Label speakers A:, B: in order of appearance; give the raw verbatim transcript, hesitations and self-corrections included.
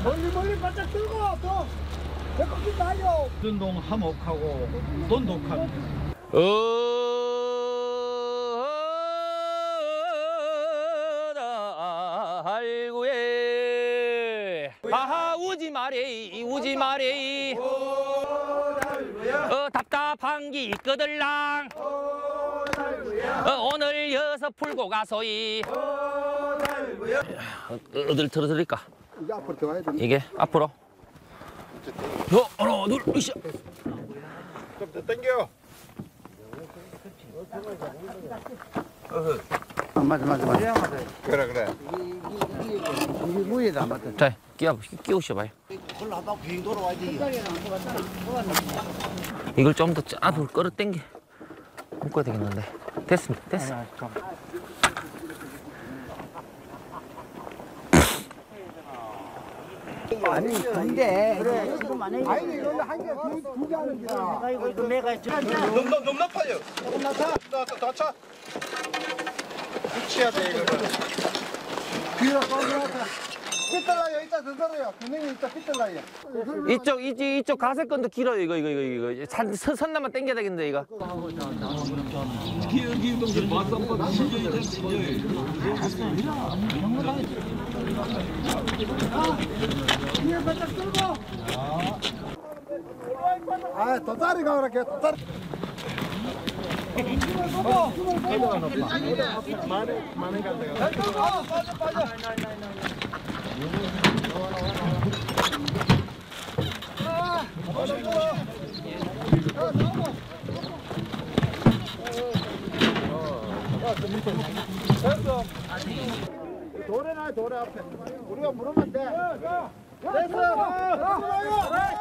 A: 멀리 멀리 바짝 들고 또 배꼽이 나요.
B: 운동 하목하고 돈독한.
C: 어달구에 아하 우지 마래 우지 마래 어 답답한 게 있거들랑 어, 오늘 여서 풀고 가소이 어, 어딜 틀어드릴까?
A: 이게 앞으로 더 가야 돼.
C: 이게 앞으로 어, 하나 둘 으쌰
B: 좀 더 당겨.
A: 아, 맞아 맞아 맞아.
B: 그래 그래.
A: 이게 무에다 맞다.
C: 자 끼워 끼우셔봐요
A: 그걸로 한 바퀴 빙 돌아와야 돼.
C: 이걸 좀 더 앞으로 끌어 당겨 묶어야 되겠는데 됐습니다 됐어
A: 아니 근데 아니 이건 한개두개 하는 기라. 아이고 이거 내가
B: 너무 너무 높아요. 조금 낮아. 더 차. 붙여야 돼 이거는.
A: 뒤로 쏘면서 삐뚤라요. 이따 더 들어요. 근행이 이따 삐뚤라요.
C: 이쪽 이쪽 이쪽 가세 건도 길어요 이거 이거 이거 이거 산 선남만 당겨야 되겠는데 이거
A: 뒤에 바짝 들고. 아, 더 다리 가라, 걔, 더 다리. 빠져, 빠져. 돌에 나 돌에 앞에 우리가 물으면 돼. 됐어.